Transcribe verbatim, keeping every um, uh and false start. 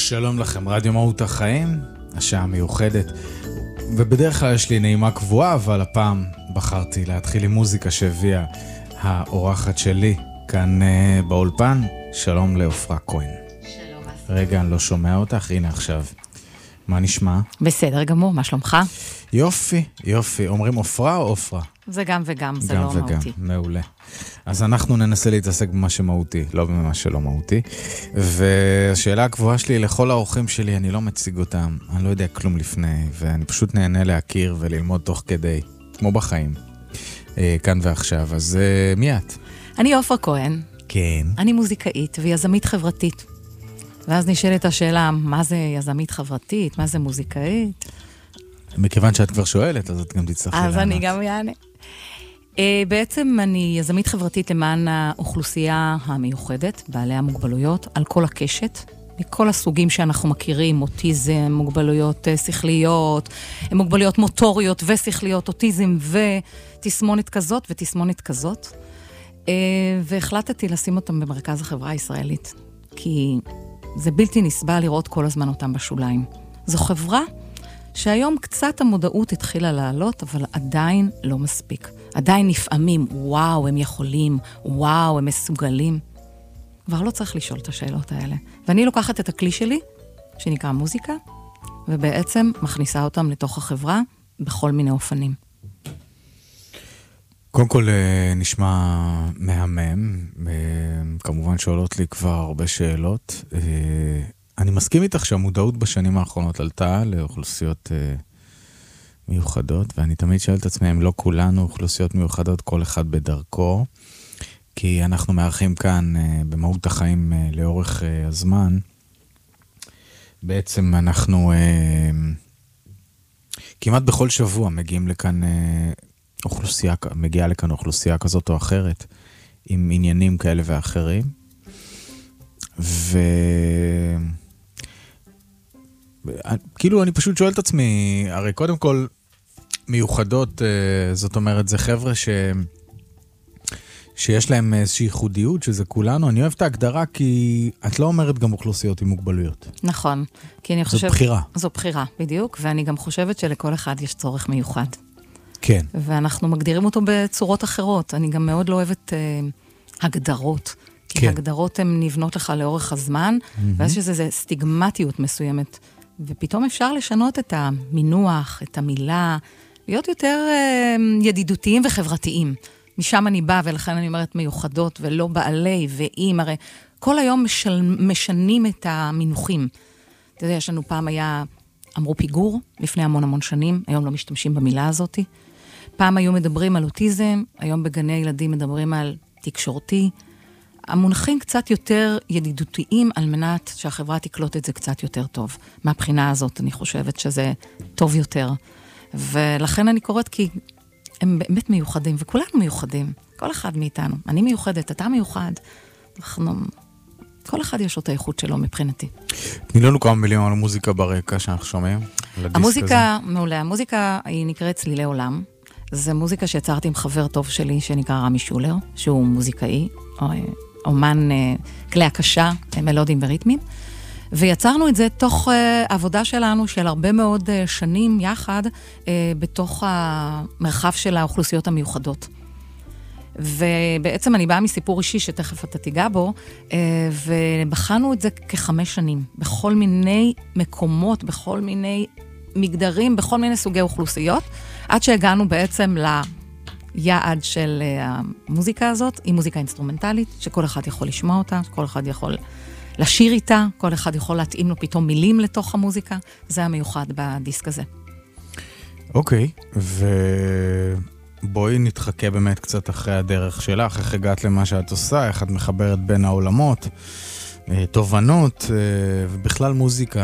שלום לכם, רדיו מהות החיים, השעה מיוחדת, ובדרך כלל יש לי נעימה קבועה, אבל הפעם בחרתי להתחיל עם מוזיקה שהביאה האורחת שלי כאן uh, באולפן. שלום לעופרה כהן. שלום. רגע, אני לא שומע אותך, הנה עכשיו. מה נשמע? בסדר גמור, מה שלומך? יופי, יופי. אומרים עופרה או עופרה? זה גם וגם, זה גם לא וגם, מהותי. מעולה. אז אנחנו ננסה להתעסק במה שמהותי, לא במה שלא מהותי. והשאלה הקבועה שלי לכל האורחים שלי, אני לא מציג אותם, אני לא יודע כלום לפני, ואני פשוט נהנה להכיר וללמוד תוך כדי, כמו בחיים, כאן ועכשיו. אז מי את? אני עופרה כהן. כן. אני מוזיקאית ויזמית חברתית. ואז נשאלת השאלה, מה זה יזמית חברתית? מה זה מוזיקאית? מכיוון שאת כבר שואלת, אז את גם תצטרכי לענות. אז אני גם יענה. בעצם אני יזמית חברתית למען האוכלוסייה המיוחדת, בעלי המוגבלויות, על כל הקשת, מכל הסוגים שאנחנו מכירים, אוטיזם, מוגבלויות שכליות, מוגבלויות מוטוריות ושכליות, אוטיזם ותסמונת כזאת ותסמונת כזאת. והחלטתי לשים אותם במרכז החברה הישראלית, כי זה בלתי נסבל לראות כל הזמן אותם בשוליים. זו חברה שהיום קצת המודעות התחילה לעלות, אבל עדיין לא מספיק. עדיין נפעמים, וואו, הם יכולים, וואו, הם מסוגלים. כבר לא צריך לשאול את השאלות האלה. ואני לוקחת את הכלי שלי, שנקרא מוזיקה, ובעצם מכניסה אותם לתוך החברה בכל מיני אופנים. קודם כל נשמע מהמם, כמובן שעולות לי כבר הרבה שאלות. אני מסכים איתך שהמודעות בשנים האחרונות עלתה לאוכלוסיות מיוחדות, ואני תמיד שואל את עצמי, אם לא כולנו אוכלוסיות מיוחדות, כל אחד בדרכו, כי אנחנו מארחים כאן במהות החיים לאורך הזמן. בעצם אנחנו כמעט בכל שבוע מגיעים לכאן אוכלוסייה, מגיעה לכאן אוכלוסייה כזאת או אחרת, עם עניינים כאלה ואחרים. ו... כאילו אני פשוט שואל את עצמי, הרי קודם כל מיוחדות, זאת אומרת, זה חבר'ה ש... שיש להם איזושהי ייחודיות, שזה כולנו. אני אוהב את ההגדרה, כי את לא אומרת גם אוכלוסיות עם מוגבלויות. נכון. כי אני חושבת... זו בחירה. זו בחירה, בדיוק, ואני גם חושבת שלכל אחד יש צורך מיוחד. כן. ואנחנו מגדירים אותו בצורות אחרות. אני גם מאוד לא אוהבת אה, הגדרות. כי כן. הגדרות הן נבנות לך לאורך הזמן, mm-hmm. ואז שזה זה סטיגמטיות מסוימת. ופתאום אפשר לשנות את המינוח, את המילה, להיות יותר אה, ידידותיים וחברתיים. משם אני באה, ולכן אני אומרת מיוחדות, ולא בעלי ואם, הרי כל היום משל, משנים את המינוחים. אתה יודע, יש לנו פעם היה, אמרו פיגור, לפני המון המון שנים, היום לא משתמשים במילה הזאת. פעם היו מדברים על אוטיזם, היום בגני הילדים מדברים על תקשורתי. המונחים קצת יותר ידידותיים, על מנת שהחברה תקלוט את זה קצת יותר טוב. מהבחינה הזאת אני חושבת שזה טוב יותר. ולכן אני קוראת כי הם באמת מיוחדים, וכולנו מיוחדים. כל אחד מאיתנו. אני מיוחדת, אתה מיוחד. אנחנו... כל אחד יש לו את האיכות שלו מבחינתי. תני לנו כמה מילים על המוזיקה ברקע שאנחנו שומעים. המוזיקה, מעולה. המוזיקה היא נקראת צלילי עולם. זו מוזיקה שיצרתי עם חבר טוב שלי, שנקרא רמי שולר, שהוא מוזיקאי, אומן כלי הקשה, מלודים וריתמים. ויצרנו את זה תוך uh, עבודה שלנו של הרבה מאוד uh, שנים יחד uh, בתוך המרחב של האוכלוסיות המיוחדות. ובעצם אני באה מסיפור אישי שתכף אתה תיגע בו, uh, ובחנו את זה כחמש שנים, בכל מיני מקומות, בכל מיני מגדרים, בכל מיני סוגי אוכלוסיות, עד שהגענו בעצם ליעד של uh, המוזיקה הזאת, היא מוזיקה אינסטרומנטלית, שכל אחד יכול לשמוע אותה, שכל אחד יכול... לשיר איתה, כל אחד יכול להתאים לו פתאום מילים לתוך המוזיקה, זה המיוחד בדיסק הזה. אוקיי, ובואי נתחכה באמת קצת אחרי הדרך שלך, איך הגעת למה שאת עושה, איך את מחברת בין העולמות, תובנות, ובכלל מוזיקה,